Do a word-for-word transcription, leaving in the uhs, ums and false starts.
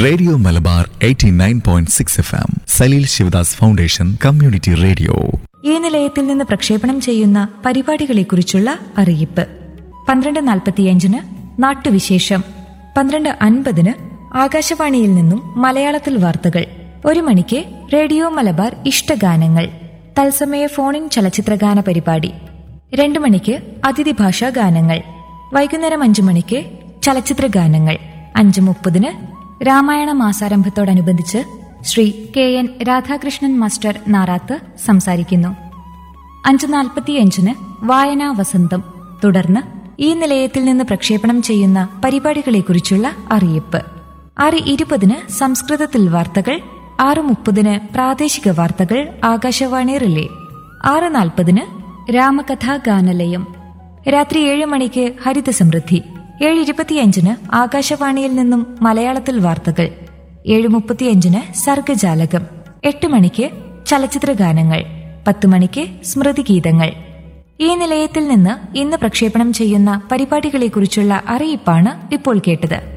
Radio Malabar eighty nine point six F M Saleel Sivadas foundation community radio. ഈ നിലയത്തിൽ നിന്ന് പ്രക്ഷേപണം ചെയ്യുന്ന പരിപാടികളെക്കുറിച്ചുള്ള അറിയിപ്പ്. പന്ത്രണ്ട് നാൽപ്പത്തിയഞ്ചിന് നാട്ടുവിശേഷം, പന്ത്രണ്ട് അൻപതിന് ആകാശവാണിയിൽ നിന്നും മലയാളത്തിൽ വാർത്തകൾ, ഒരു മണിക്ക് റേഡിയോ മലബാർ ഇഷ്ടഗാനങ്ങൾ തത്സമയ ഫോണിൻ ചലച്ചിത്രഗാന പരിപാടി, രണ്ടു മണിക്ക് അതിഥി ഭാഷാ ഗാനങ്ങൾ, വൈകുന്നേരം അഞ്ചു മണിക്ക് ചലച്ചിത്ര ഗാനങ്ങൾ, അഞ്ചു മുപ്പതിന് Ramayana മാസാരംഭത്തോടനുബന്ധിച്ച് Shri K N Radhakrishnan master Narath സംസാരിക്കുന്നു. അഞ്ചു നാൽപ്പത്തിയഞ്ചിന് വായനാ വസന്തം, തുടർന്ന് ഈ നിലയത്തിൽ നിന്ന് പ്രക്ഷേപണം ചെയ്യുന്ന പരിപാടികളെക്കുറിച്ചുള്ള അറിയിപ്പ്. ആറ് ഇരുപതിന് സംസ്കൃതത്തിൽ വാർത്തകൾ, ആറ് മുപ്പതിന് പ്രാദേശിക വാർത്തകൾ ആകാശവാണി റിലേ, ആറ് നാൽപ്പതിന് രാമകഥാ ഗാനലയം, രാത്രി ഏഴ് മണിക്ക് ഹരിത സമൃദ്ധി, ഏഴ് ഇരുപത്തിയഞ്ചിന് ആകാശവാണിയിൽ നിന്നും മലയാളത്തിൽ വാർത്തകൾ, ഏഴ് മുപ്പത്തിയഞ്ചിന് സർഗജാലകം, എട്ട് മണിക്ക് ചലച്ചിത്ര ഗാനങ്ങൾ, പത്ത് മണിക്ക് സ്മൃതിഗീതങ്ങൾ. ഈ നിലയത്തിൽ നിന്ന് ഇന്ന് പ്രക്ഷേപണം ചെയ്യുന്ന പരിപാടികളെക്കുറിച്ചുള്ള അറിയിപ്പാണ് ഇപ്പോൾ കേട്ടത്.